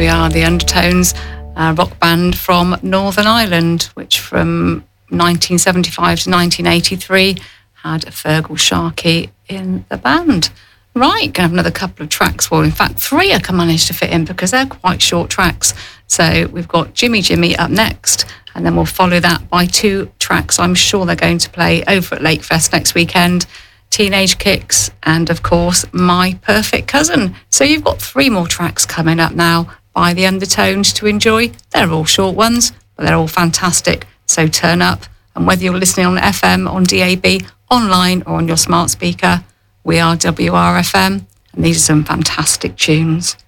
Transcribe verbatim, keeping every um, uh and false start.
we are, the Undertones, a rock band from Northern Ireland, which from nineteen seventy-five to nineteen eighty-three had Fergal Sharkey in the band. Right, going to have another couple of tracks. Well, in fact, three I can manage to fit in because they're quite short tracks. So we've got Jimmy Jimmy up next, and then we'll follow that by two tracks I'm sure they're going to play over at Lakefest next weekend. Teenage Kicks, and of course, My Perfect Cousin. So you've got three more tracks coming up now by the Undertones to enjoy. They're all short ones, but they're all fantastic. So turn up, and whether you're listening on F M, on D A B, online, or on your smart speaker, we are W R F M, and these are some fantastic tunes.